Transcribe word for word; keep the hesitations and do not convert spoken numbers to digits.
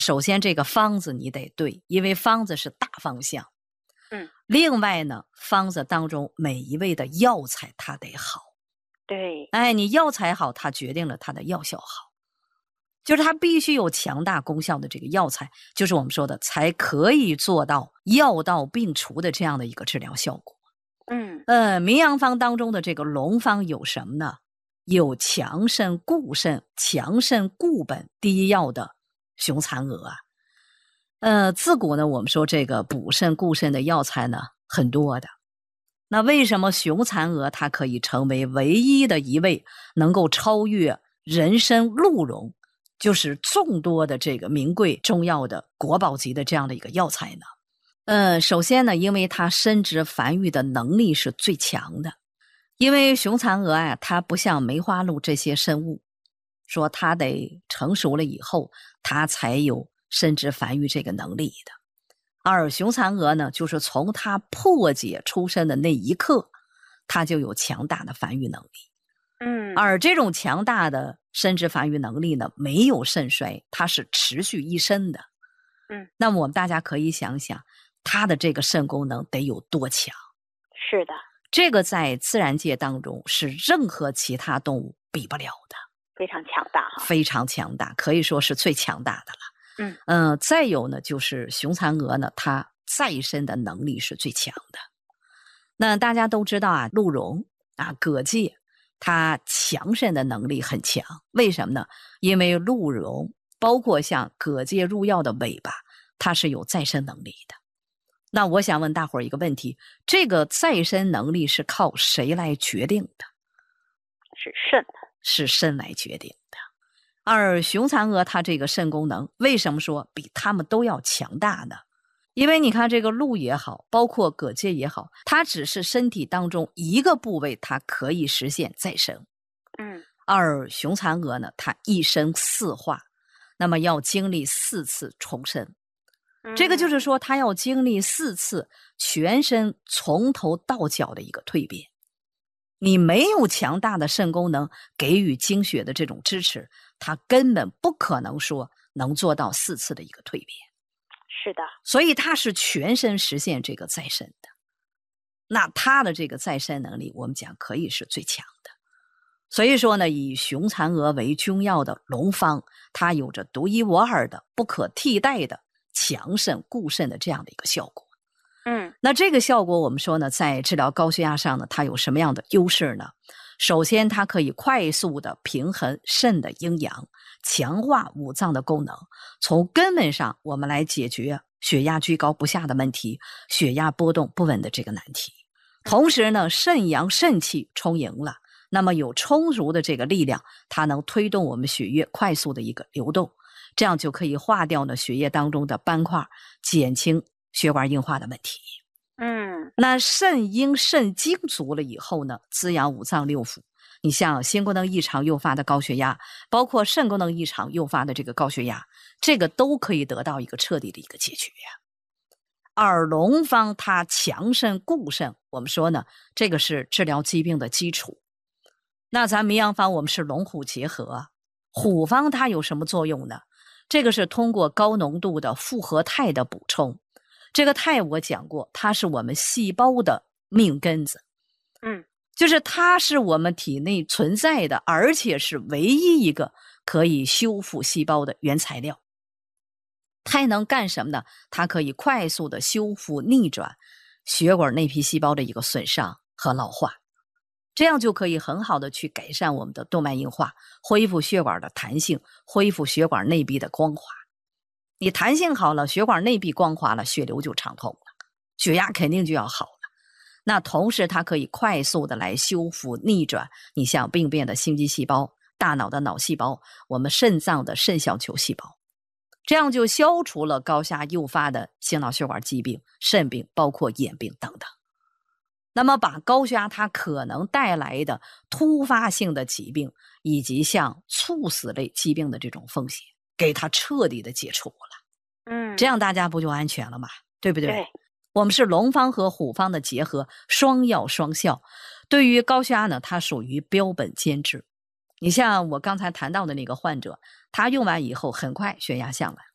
首先这个方子你得对，因为方子是大方向。 嗯， 另外呢，方子当中每一味的药材它得好。 对， 哎，你药材好，它决定了它的药效好。就是它必须有强大功效的这个药材，就是我们说的才可以做到药到病除的这样的一个治疗效果。 嗯呃，名药方当中的这个龙方有什么呢？有强肾固肾、强肾固本第一药的雄蚕蛾啊。呃，自古呢，我们说这个补肾固肾的药材呢很多的。那为什么雄蚕蛾它可以成为唯一的一位能够超越人参、鹿茸，就是众多的这个名贵中药的国宝级的这样的一个药材呢？呃，首先呢，因为它生殖繁育的能力是最强的。因为雄蚕蛾啊，它不像梅花鹿这些生物，说它得成熟了以后，它才有生殖繁育这个能力的。而雄蚕蛾呢，就是从它破解出生的那一刻，它就有强大的繁育能力。 嗯， 而这种强大的生殖繁育能力呢，没有肾衰，它是持续一生的。 嗯， 那么我们大家可以想想，它的这个肾功能得有多强？ 是的， 这个在自然界当中是任何其他动物比不了的， 非常强大哈。 非常强大，可以说是最强大的了。 嗯呃，再有呢，就是雄蚕蛾呢，它再生的能力是最强的。那大家都知道啊，鹿茸啊、蛤蚧，它强肾的能力很强。为什么呢？因为鹿茸包括像蛤蚧入药的尾巴，它是有再生能力的。那我想问大伙儿一个问题，这个再生能力是靠谁来决定的？ 是肾， 是肾来决定的。而雄蚕蛾它这个肾功能为什么说比它们都要强大呢？因为你看这个鹿也好，包括蛤蚧也好，它只是身体当中一个部位它可以实现再生。 嗯而雄蚕蛾呢，它一生四化，那么要经历四次重生。这个就是说它要经历四次全身从头到脚的一个蜕变。你没有强大的肾功能给予精血的这种支持，它根本不可能说能做到四次的一个蜕变。 是的， 所以它是全身实现这个再生的。那它的这个再生能力，我们讲可以是最强的。所以说呢，以雄蚕蛾为君药的龙方，它有着独一无二的、不可替代的强肾固肾的这样的一个效果。 嗯那这个效果我们说呢，在治疗高血压上呢，它有什么样的优势呢？首先它可以快速的平衡肾的阴阳，强化五脏的功能，从根本上我们来解决血压居高不下的问题，血压波动不稳的这个难题。同时呢，肾阳肾气充盈了，那么有充足的这个力量，它能推动我们血液快速的一个流动，这样就可以化掉呢血液当中的斑块，减轻血管硬化的问题。 嗯那肾阴肾精足了以后呢，滋养五脏六腑。你像心功能异常诱发的高血压，包括肾功能异常诱发的这个高血压，这个都可以得到一个彻底的一个解决呀。而龙方它强肾固肾，我们说呢，这个是治疗疾病的基础。那咱名药方我们是龙虎结合，虎方它有什么作用呢？这个是通过高浓度的复合肽的补充。这个肽我讲过，它是我们细胞的命根子， 嗯， 就是它是我们体内存在的，而且是唯一一个可以修复细胞的原材料。它能干什么呢？它可以快速的修复逆转血管内皮细胞的一个损伤和老化，这样就可以很好的去改善我们的动脉硬化，恢复血管的弹性，恢复血管内壁的光滑。你弹性好了，血管内壁光滑了，血流就畅通了，血压肯定就要好了。那同时它可以快速的来修复逆转你像病变的心肌细胞、大脑的脑细胞、我们肾脏的肾小球细胞，这样就消除了高血压诱发的心脑血管疾病、肾病，包括眼病等等。那么把高血压它可能带来的突发性的疾病，以及像猝死类疾病的这种风险，给它彻底的解除了。 嗯， 这样大家不就安全了吗？对不对？ 对， 我们是龙方和虎方的结合，双药双效。对于高血压呢，它属于标本兼治。你像我刚才谈到的那个患者，他用完以后很快血压下来了，